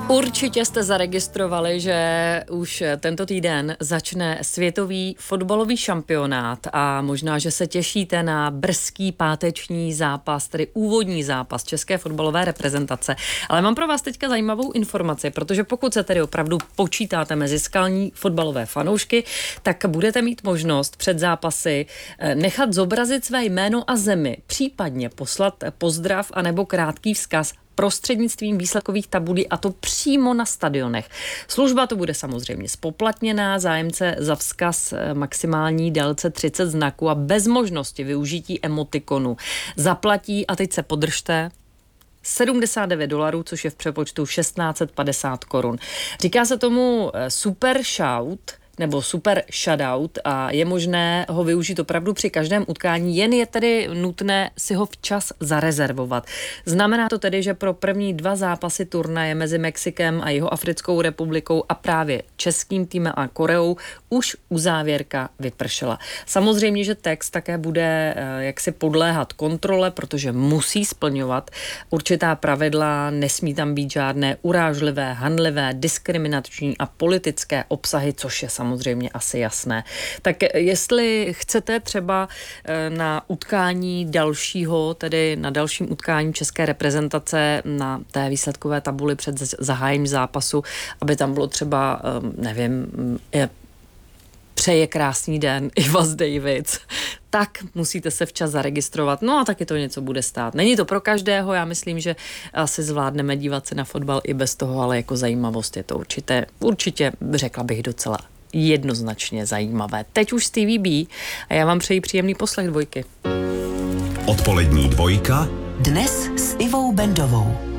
Určitě jste zaregistrovali, že už tento týden začne světový fotbalový šampionát a možná, že se těšíte na brzký páteční zápas, tedy úvodní zápas české fotbalové reprezentace. Ale mám pro vás teďka zajímavou informaci, protože pokud se tedy opravdu počítáte mezi skalní fotbalové fanoušky, tak budete mít možnost před zápasy nechat zobrazit své jméno a zemi, případně poslat pozdrav anebo krátký vzkaz prostřednictvím výsledkových tabulí, a to přímo na stadionech. Služba to bude samozřejmě spoplatněná, zájemce za vzkaz maximální délce 30 znaků a bez možnosti využití emotikonu zaplatí, a teď se podržte, $79, což je v přepočtu 1650 korun. Říká se tomu super shout nebo super shoutout a je možné ho využít opravdu při každém utkání, jen je tedy nutné si ho včas zarezervovat. Znamená to tedy, že pro první 2 zápasy turnaje mezi Mexikem a Jihoafrickou republikou a právě českým týmem a Koreou už uzávěrka vypršela. Samozřejmě, že text také bude jaksi podléhat kontrole, protože musí splňovat určitá pravidla, nesmí tam být žádné urážlivé, hanlivé, diskriminační a politické obsahy, což je samozřejmě asi jasné. Tak jestli chcete třeba na utkání dalšího, tedy na dalším utkání české reprezentace na té výsledkové tabuli před zahájením zápasu, aby tam bylo třeba, nevím, přeje krásný den Ivas Davids, tak musíte se včas zaregistrovat. No a taky to něco bude stát. Není to pro každého, já myslím, že asi zvládneme dívat se na fotbal i bez toho, ale jako zajímavost je to určitě řekla bych docela jednoznačně zajímavé. Teď už z TVB a já vám přeji příjemný poslech Dvojky. Odpolední dvojka. Dnes s Ivou Bendovou.